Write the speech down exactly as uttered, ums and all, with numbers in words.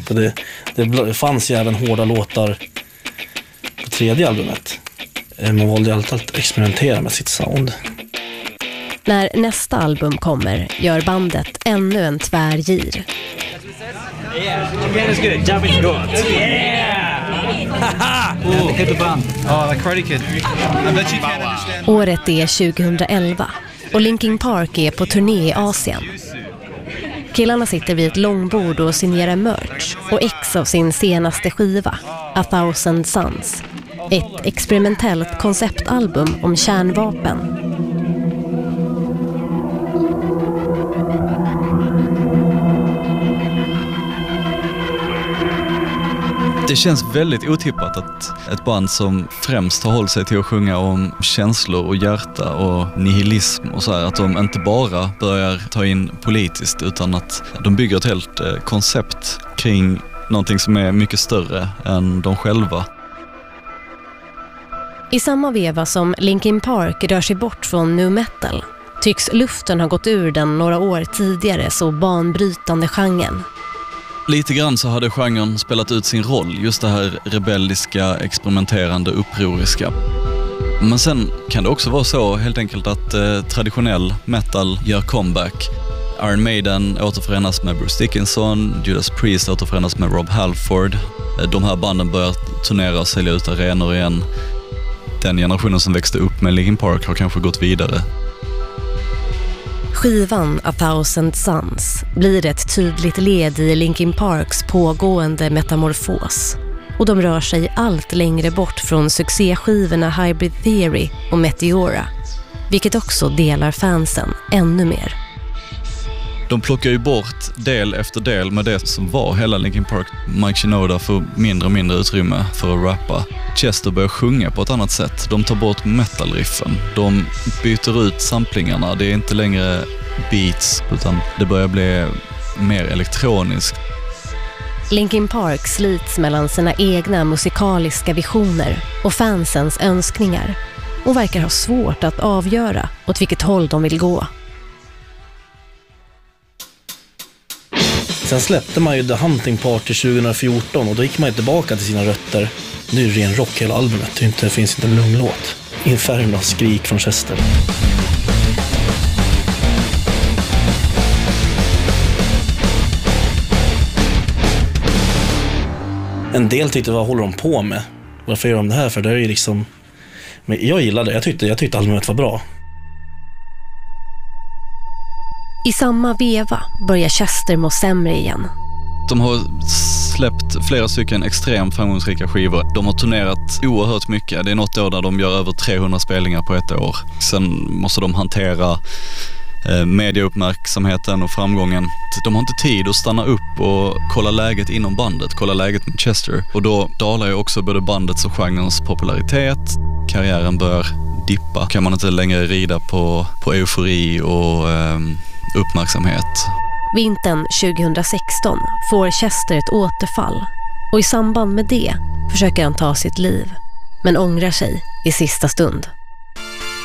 Och det, det fanns ju även hårda låtar på tredje albumet. Man valde alltid att experimentera med sitt sound. När nästa album kommer gör bandet ännu en tvärgir. Yeah, Japan is good. Japan is good. Yeah! Haha! Oh, hit the band. Oh, like Karate Kid. I bet you can't understand. Året är tjugohundraelva och Linkin Park är på turné i Asien. Killarna sitter vid ett långbord och signerar merch och ex av sin senaste skiva, A Thousand Suns. Ett experimentellt konceptalbum om kärnvapen. Det känns väldigt otippat att ett band som främst har hållit sig till att sjunga om känslor och hjärta och nihilism och så här, att de inte bara börjar ta in politiskt utan att de bygger ett helt eh, koncept kring någonting som är mycket större än de själva. I samma veva som Linkin Park rör sig bort från nu metal tycks luften ha gått ur den några år tidigare så banbrytande genren. Lite grann så hade genren spelat ut sin roll, just det här rebelliska, experimenterande, upproriska. Men sen kan det också vara så helt enkelt att eh, traditionell metal gör comeback. Iron Maiden återförenas med Bruce Dickinson, Judas Priest återförenas med Rob Halford. De här banden börjar turnera och sälja ut arenor igen. Den generationen som växte upp med Linkin Park har kanske gått vidare. Skivan A Thousand Suns blir ett tydligt led i Linkin Parks pågående metamorfos. Och de rör sig allt längre bort från succéskivorna Hybrid Theory och Meteora, vilket också delar fansen ännu mer. De plockar ju bort del efter del med det som var hela Linkin Park. Mike Shinoda får mindre och mindre utrymme för att rappa. Chester börjar sjunga på ett annat sätt. De tar bort metalriffen. De byter ut samplingarna. Det är inte längre beats utan det börjar bli mer elektroniskt. Linkin Park slits mellan sina egna musikaliska visioner och fansens önskningar och verkar ha svårt att avgöra åt vilket håll de vill gå. Sen släppte man ju The Hunting Party tjugohundrafjorton och då gick man tillbaka till sina rötter. Nu är det ren rock hela albumet. Det, inte, det finns inte en lugn låt. Inferno, skrik från Chester. En del tyckte, vad håller de på med? Varför gör de det här? För det är ju liksom... Men jag gillade det. Jag tyckte, jag tyckte albumet var bra. I samma veva börjar Chester må sämre igen. De har släppt flera stycken extremt framgångsrika skivor. De har turnerat oerhört mycket. Det är något år där de gör över trehundra spelningar på ett år. Sen måste de hantera eh, mediauppmärksamheten och framgången. De har inte tid att stanna upp och kolla läget inom bandet, kolla läget med Chester. Och då dalar ju också både bandets och genrens popularitet. Karriären börjar dippa. Kan man inte längre rida på, på eufori och... Eh, uppmärksamhet. Vintern tjugohundrasexton får Chester ett återfall och i samband med det försöker han ta sitt liv men ångrar sig i sista stund.